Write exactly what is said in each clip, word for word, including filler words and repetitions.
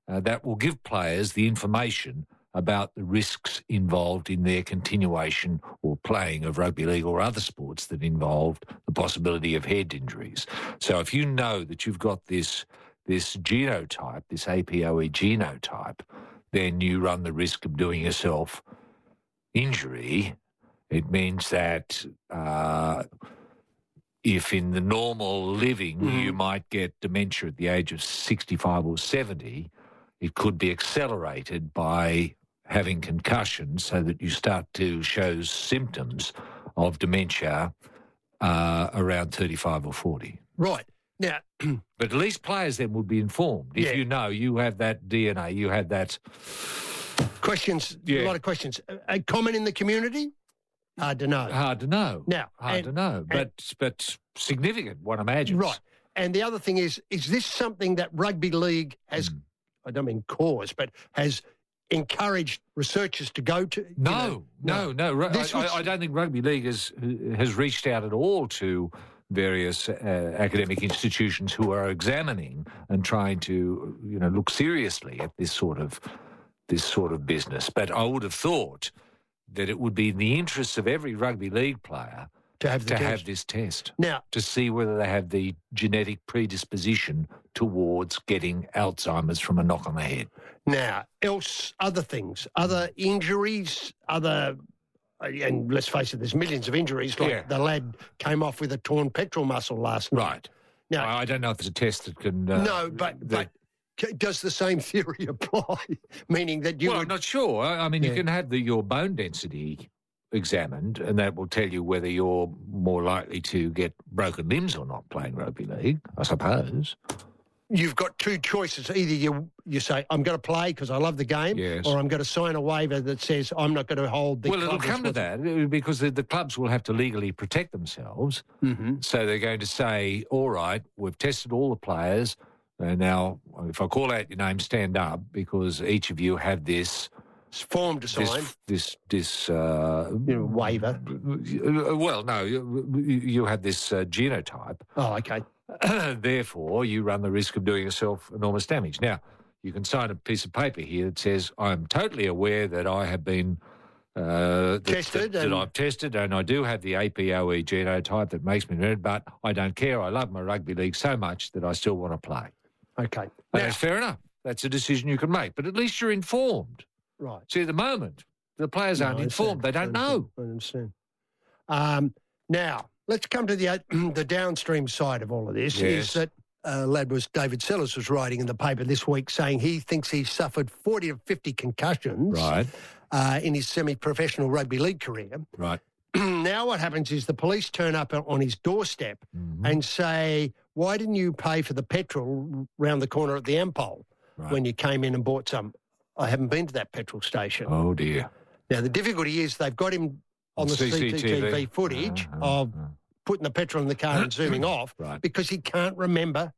uh, that will give players the information about the risks involved in their continuation or playing of rugby league or other sports that involved the possibility of head injuries. So if you know that you've got this this genotype, this A P O E genotype, then you run the risk of doing yourself injury. It means that uh, if in the normal living mm. you might get dementia at the age of sixty-five or seventy, it could be accelerated by having concussion so that you start to show symptoms of dementia uh, around thirty-five or forty. Right. Now, but at least players then would be informed. If yeah. you know you have that D N A, you have that... Questions, yeah. a lot of questions. Uh, common in the community? Hard to know. Hard to know. Now, Hard and, to know, but and, but significant, one imagines. Right. And the other thing is, is this something that rugby league has, mm. I don't mean caused, but has encouraged researchers to go to? No, know, no, no. no. I, I, I don't think rugby league has has reached out at all to various uh, academic institutions who are examining and trying to, you know, look seriously at this sort of this sort of business. But I would have thought that it would be in the interests of every rugby league player to have, the to test. have this test. Now, to see whether they have the genetic predisposition towards getting Alzheimer's from a knock on the head. Now, else, other things, other injuries, other... And let's face it, there's millions of injuries. Like yeah. the lad came off with a torn pectoral muscle last night. Right. Now, I don't know if there's a test that can... Uh, no, but, that, but does the same theory apply? Meaning that you Well, would... I'm not sure. I mean, yeah. you can have the, your bone density examined, and that will tell you whether you're more likely to get broken limbs or not playing rugby league, I suppose. You've got two choices. Either you you say, I'm going to play because I love the game, yes. or I'm going to sign a waiver that says I'm not going to hold the Well, it'll come to that because the, the clubs will have to legally protect themselves. Mm-hmm. So they're going to say, all right, we've tested all the players. And now, if I call out your name, stand up because each of you have this... form to sign. This, this, this uh, you know, waiver. Well, no, you, you have this uh, genotype. Oh, okay. Therefore, you run the risk of doing yourself enormous damage. Now, you can sign a piece of paper here that says, I'm totally aware that I have been uh, tested. That, that, and... that I've tested, and I do have the A P O E genotype that makes me red, but I don't care. I love my rugby league so much that I still want to play. Okay. And now... that's fair enough. That's a decision you can make. But at least you're informed. Right. See, at the moment, the players no, aren't informed. They don't know. I understand. Um, now, let's come to the the downstream side of all of this. Yes. Is that uh, lad was David Sellers was writing in the paper this week saying he thinks he suffered forty to fifty concussions right. uh, in his semi-professional rugby league career. Right. Now what happens is the police turn up on his doorstep mm-hmm. and say, why didn't you pay for the petrol round the corner at the Ampol right. when you came in and bought some? I haven't been to that petrol station. Oh, dear. Now, the difficulty is they've got him on the C C T V, C C T V footage uh, uh, of uh. putting the petrol in the car and zooming off right. because he can't remember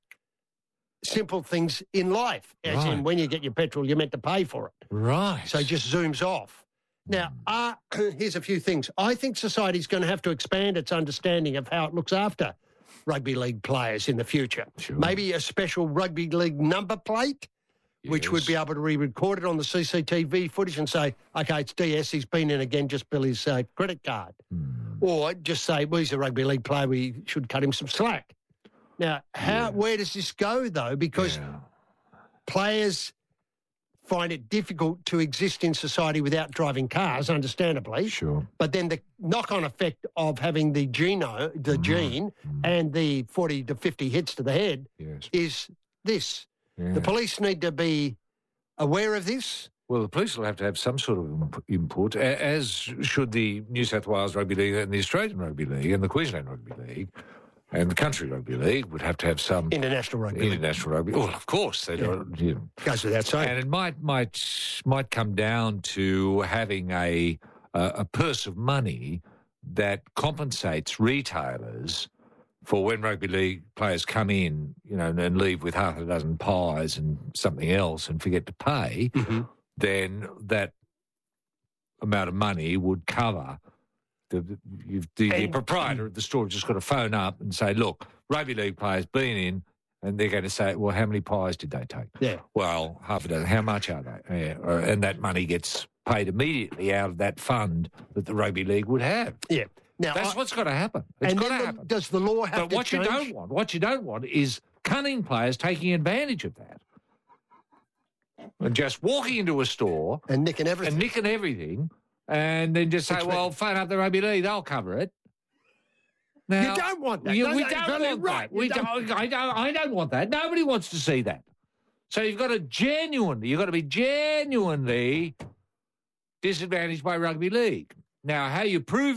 simple things in life. As right. in, when you get your petrol, you're meant to pay for it. Right. So he just zooms off. Now, uh, here's a few things. I think society's going to have to expand its understanding of how it looks after rugby league players in the future. Sure. Maybe a special rugby league number plate, yes. which would be able to re-record it on the C C T V footage and say, OK, it's D S, he's been in again, just bill his uh, credit card. Mm. Or just say, well, he's a rugby league player, we should cut him some slack. Now, how yeah. where does this go, though? Because yeah. players find it difficult to exist in society without driving cars, understandably. Sure. But then the knock-on effect of having the geno, the mm. gene, mm. and the forty to fifty hits to the head yes. is this. Yeah. The police need to be aware of this. Well, the police will have to have some sort of input, as should the New South Wales Rugby League and the Australian Rugby League and the Queensland Rugby League. And the country rugby league would have to have some... International rugby International rugby. Well, of course. They yeah. don't, you know. Goes without saying. And it might might might come down to having a, a, a purse of money that compensates retailers for when rugby league players come in, you know, and leave with half a dozen pies and something else and forget to pay, mm-hmm. then that amount of money would cover... The, the, the, the proprietor of the store just got to phone up and say, look, rugby league players been in, And they're going to say, well, how many pies did they take? Yeah. Well, half a dozen. How much are they? Yeah. And that money gets paid immediately out of that fund that the rugby league would have. Yeah. Now, That's I, what's got to happen. It's and got to then the, happen. does the law have but to what change? you don't want, what you don't want is cunning players taking advantage of that. And just walking into a store and nicking everything. and nicking everything, and then just say, Expect- well, phone up the rugby league, they'll cover it. Now, you don't want that. You, no, we no, don't exactly want right. that. We You don't- don't, I, don't, I don't want that. Nobody wants to see that. So you've got to genuinely, you've got to be genuinely disadvantaged by rugby league. Now, how you prove